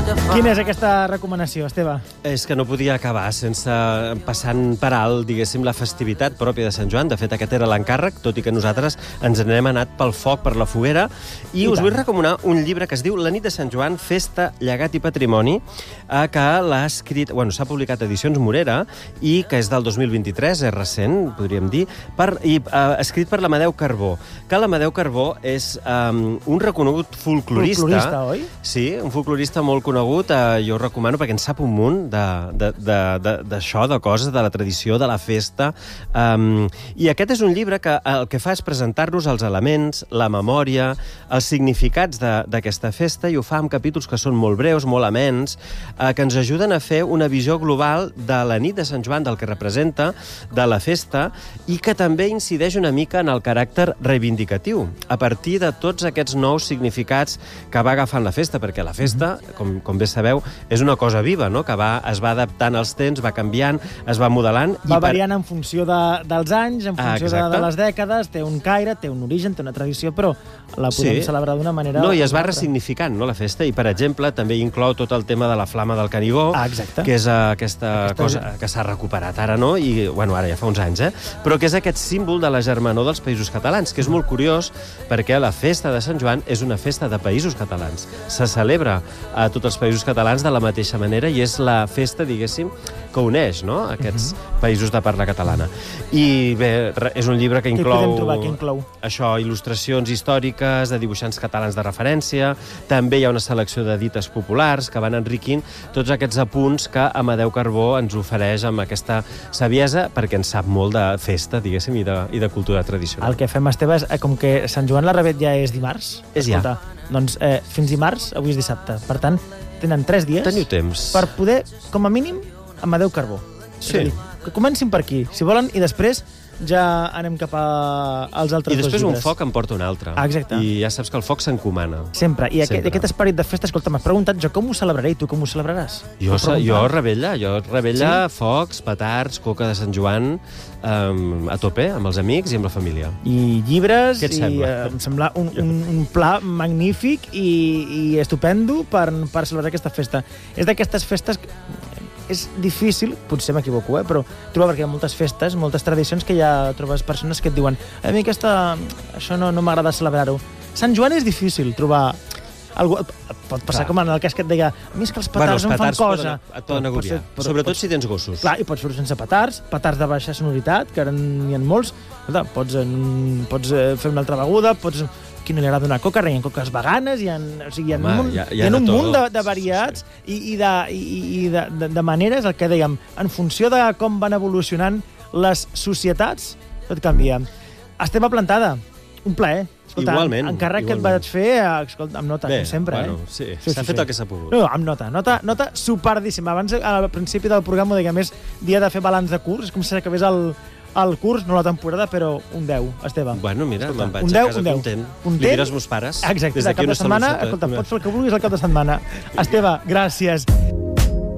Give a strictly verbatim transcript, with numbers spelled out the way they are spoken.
Quina és aquesta recomanació, Esteve? És que no podia acabar sense passant per alt, diguéssim, la festivitat pròpia de Sant Joan. De fet, aquest era l'encàrrec, tot i que nosaltres ens n'hem anat pel foc, per la foguera. I, I us tant. vull recomanar un llibre que es diu La nit de Sant Joan, Festa, Llegat i Patrimoni, eh, que l'ha escrit, bueno, s'ha publicat a Edicions Morera i que és del dos mil vint-i-tres, és recent, podríem dir, per, i eh, escrit per l'Amadeu Carbó. Que l'Amadeu Carbó és um, un reconegut folclorista. Folclorista, oi? Sí, un folclorista molt conegut, eh, jo ho recomano perquè en sap un munt d'això, de, de, de coses, de la tradició, de la festa. Um, I aquest és un llibre que el que fa és presentar-nos els elements, la memòria, els significats d'aquesta festa, i ho fa amb capítols que són molt breus, molt amens, eh, que ens ajuden a fer una visió global de la nit de Sant Joan, del que representa, de la festa, i que també incideix una mica en el caràcter reivindicatiu, a partir de tots aquests nous significats que va agafant la festa, perquè la festa, com, com bé sabeu, és una cosa viva, no? Que va, es va adaptant als temps, va canviant, es va modelant. Va i variant per... en funció de, dels anys, en funció ah, de, de les dècades, té un caire, té un origen, té una tradició, però la podem sí. celebrar d'una manera... No, i es va ressignificant, no, la festa, i, per exemple, també inclou tot el tema de la flama del Canigó, ah, que és uh, aquesta, aquesta cosa que s'ha recuperat ara, no? I, bueno, ara ja fa uns anys, eh? Però que és aquest símbol de la germanor dels països catalans, que és molt curiós, perquè la festa de Sant Joan és una festa de països catalans. Se celebra a tots els països catalans de la mateixa manera i és la festa, diguéssim, que uneix, no?, aquests uh-huh. països de parla catalana. I bé, és un llibre que inclou... Què podem trobar? Què inclou? Això, il·lustracions històriques, de dibuixants catalans de referència, també hi ha una selecció de dites populars que van enriquint tots aquests apunts que Amadeu Carbó ens ofereix amb aquesta saviesa, perquè en sap molt de festa, diguéssim, i de, i de cultura tradicional. El que fem, Esteve, és, com que Sant Joan la Rebet ja és dimarts, és escolta, ja. doncs eh, fins dimarts, avui és dissabte. Per tant, tenen tres dies Teniu temps. per poder, com a mínim, Amadeu Carbó. Sí. Dir, que comencin per aquí, si volen, i després ja anem cap a, als altres dos llibres. I després un foc en porta un altre. Ah, exacte. I ja saps que el foc s'encomana. Sempre. I aquest, aquest esperit de festa, escolta, m'has preguntat jo com ho celebraré i tu com ho celebraràs? Jo, jo rebella, jo rebella, sí? Focs, petards, coca de Sant Joan, um, a tope, amb els amics i amb la família. I llibres, què et i sembla? uh, em sembla un, un, un pla magnífic i, i estupendo per, per celebrar aquesta festa. És d'aquestes festes que és difícil, potser m'equivoco, eh, però trobar, perquè hi ha moltes festes, moltes tradicions que ja trobes persones que et diuen a mi aquesta, això no, no m'agrada celebrar-ho. Sant Joan és difícil trobar algú, pot passar clar. Com en el cas que et deia a mi és que els petards bueno, els em fan cosa. Poden, et poden agobiar, però, sobretot pots, si tens gossos. Clar, i pots fer-ho sense petards, petards de baixa sonoritat, que ara n'hi ha molts. Escolta, pots, pots fer una altra beguda, pots... Qui no li agrada una coca, hi ha coques veganes, hi ha, o sigui, hi ha, Home, un, hi ha, hi ha, hi ha un munt de, de variats sí, sí. i, i, de, i, i de, de, de maneres, el que dèiem, en funció de com van evolucionant les societats, tot canvia. Estem a Plantada, un plaer. Escolta, igualment. Encàrrec que et vaig fer, escolta, amb nota, Bé, com sempre. Bueno, eh? sí, sí, s'ha sí, fet sí. el que s'ha pogut. No, amb nota, nota, nota superdíssima. Abans, al principi del programa, ho dèiem, és dia de fer balanç de curs, és com si s'acabés el... el curs, no la temporada, però un deu, Esteve. Bueno, mira, me'n vaig un deu, a casa content. content. Li diràs meus pares. Exacte, de cap de setmana, escolta, pots fer el que vulguis el cap de setmana. Esteve, gràcies.